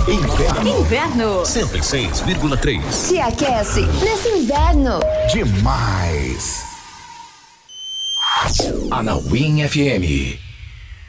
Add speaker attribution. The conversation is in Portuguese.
Speaker 1: Inverno.
Speaker 2: 106,3.
Speaker 1: Se aquece nesse inverno.
Speaker 3: Demais.
Speaker 4: Anauim FM